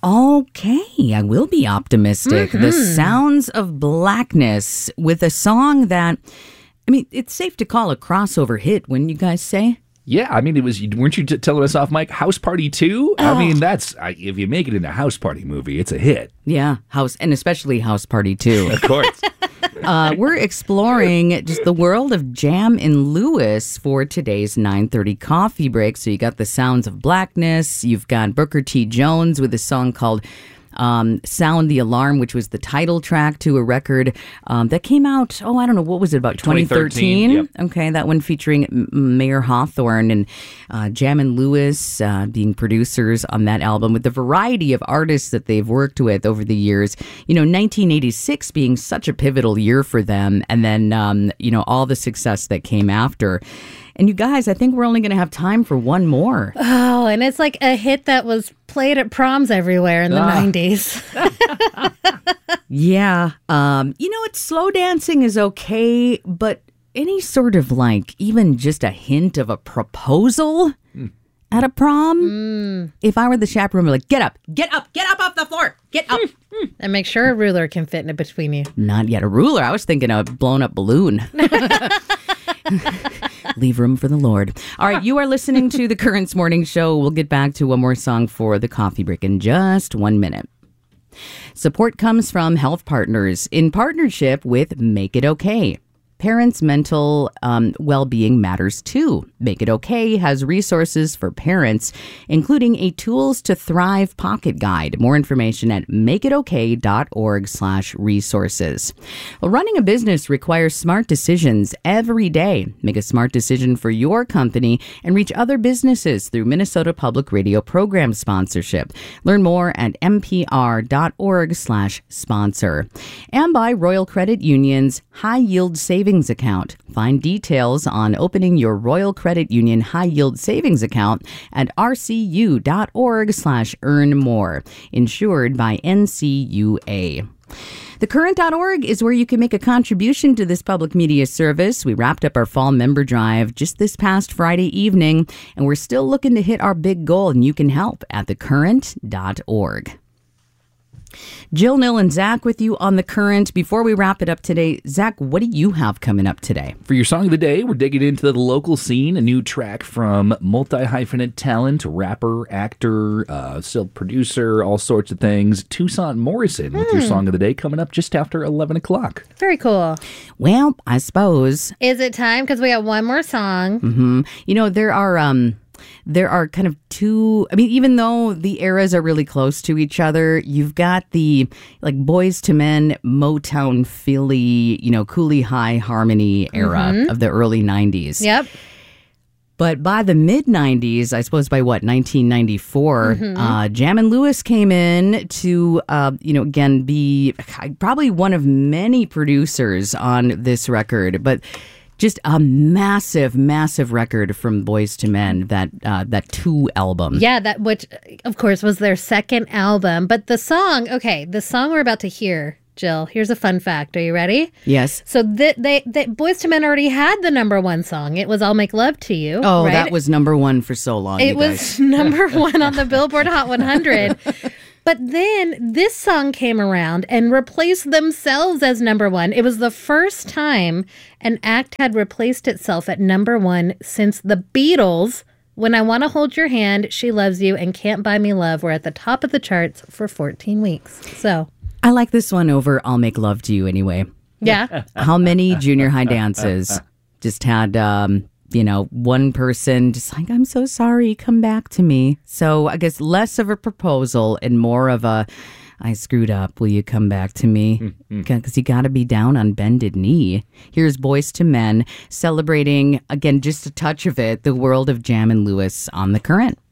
Okay, I will be optimistic. The Sounds of Blackness with a song that, I mean, it's safe to call a crossover hit, wouldn't you guys say? Yeah, I mean, weren't you telling us off, Mike? House Party 2? I mean, if you make it in a House Party movie, it's a hit. Yeah, and especially House Party 2. Of course. We're exploring just the world of Jam and Lewis for today's 9:30 coffee break. So you got the Sounds of Blackness. You've got Booker T. Jones with a song called Sound the Alarm, which was the title track to a record that came out, I don't know, what was it, about 2013? Yep. Okay, that one featuring Mayer Hawthorne and Jam and Lewis being producers on that album with the variety of artists that they've worked with over the years. 1986 being such a pivotal year for them, and then, all the success that came after. And you guys, I think we're only going to have time for one more. Oh, and it's like a hit that was played at proms everywhere in the 90s. Yeah. Slow dancing is okay, but any sort of even just a hint of a proposal at a prom? If I were the chaperone, I'd be like, get up off the floor, get up. And make sure a ruler can fit in between you. Not yet a ruler. I was thinking a blown up balloon. Leave room for the Lord. All right, you are listening to the Currents Morning Show. We'll get back to one more song for the coffee break in just 1 minute. Support comes from Health Partners in partnership with Make It Okay. Parents' mental well-being matters too. Make It Okay has resources for parents, including a Tools to Thrive pocket guide. More information at makeitokay.org/resources. Well, running a business requires smart decisions every day. Make a smart decision for your company and reach other businesses through Minnesota Public Radio program sponsorship. Learn more at mpr.org/sponsor. And by Royal Credit Union's High Yield Savings Account. Find details on opening your Royal Credit Union High Yield Savings Account at rcu.org/earnmore. Insured by NCUA. TheCurrent.org is where you can make a contribution to this public media service. We wrapped up our fall member drive just this past Friday evening, and we're still looking to hit our big goal, and you can help at TheCurrent.org. Jill, Nil, and Zach with you on The Current. Before we wrap it up today, Zach, what do you have coming up today? For your song of the day, we're digging into the local scene. A new track from multi-hyphenate talent, rapper, actor, still producer, all sorts of things. Toussaint Morrison with your song of the day coming up just after 11 o'clock. Very cool. Well, I suppose. Is it time? Because we got one more song. Mm-hmm. There are kind of two, even though the eras are really close to each other, you've got the Boys to Men, Motown, Philly, Cooley High Harmony era of the early 90s. Yep. But by the mid-90s, I suppose by 1994, Jam and Lewis came in to, again, be probably one of many producers on this record. But just a massive, massive record from Boys to Men, that 2 album. Yeah, which, of course, was their second album. But the song we're about to hear, Jill, here's a fun fact. Are you ready? Yes. So Boys to Men already had the number 1 song. It was I'll Make Love to You. Oh, right? That was number 1 for so long, It was number 1 on the Billboard Hot 100. But then this song came around and replaced themselves as number 1. It was the first time an act had replaced itself at number 1 since the Beatles. When I Want to Hold Your Hand, She Loves You, and Can't Buy Me Love were at the top of the charts for 14 weeks. So I like this one over I'll Make Love to You anyway. Yeah. How many junior high dances just had one person just I'm so sorry, come back to me. So I guess less of a proposal and more of a, I screwed up, will you come back to me? Because you got to be down on bended knee. Here's Boys to Men celebrating, again, just a touch of it, the world of Jam and Lewis on The Current.